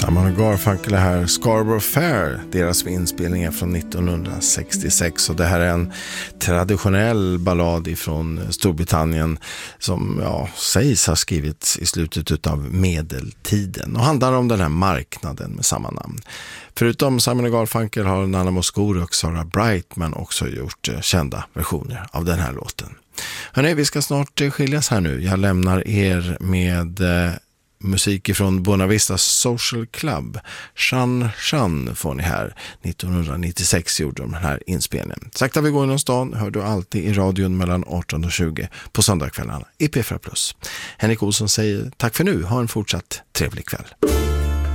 Simon & Garfunkel här, Scarborough Fair, deras inspelning är från 1966 och det här är en traditionell ballad ifrån Storbritannien som sägs ha skrivits i slutet av medeltiden och handlar om den här marknaden med samma namn. Förutom Simon & Garfunkel har Nana Mouskouri och Sarah Brightman också gjort kända versioner av den här låten. Hörrni, vi ska snart skiljas här nu. Jag lämnar er med musik från Buena Vista Social Club. Shan Shan får ni här. 1996 gjorde de den här inspelningen. Sakta vi går inom stan hör du alltid i radion mellan 18 och 20 på söndagskvällarna i P4+. Henrik Olsson säger tack för nu. Ha en fortsatt trevlig kväll.